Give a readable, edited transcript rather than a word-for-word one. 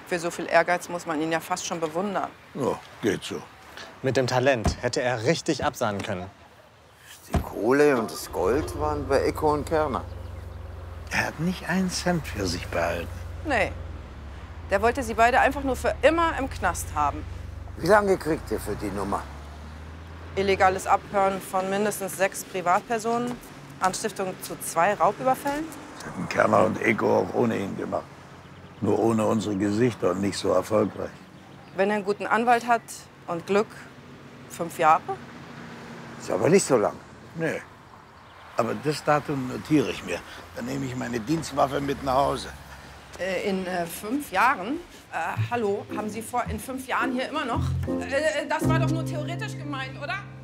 Für so viel Ehrgeiz muss man ihn ja fast schon bewundern. Ja, geht so. Mit dem Talent hätte er richtig absahnen können. Die Kohle und das Gold waren bei Eco und Kerner. Er hat nicht einen Cent für sich behalten. Nee. Der wollte sie beide einfach nur für immer im Knast haben. Wie lange kriegt ihr für die Nummer? Illegales Abhören von mindestens 6 Privatpersonen, Anstiftung zu 2 Raubüberfällen. Das hätten Kerner und Eco auch ohne ihn gemacht. Nur ohne unsere Gesichter und nicht so erfolgreich. Wenn er einen guten Anwalt hat und Glück, 5 Jahre? Ist aber nicht so lang. Nee. Aber das Datum notiere ich mir. Dann nehme ich meine Dienstwaffe mit nach Hause. In 5 Jahren? Hallo, haben Sie vor, in 5 Jahren hier immer noch? Das war doch nur theoretisch gemeint, oder?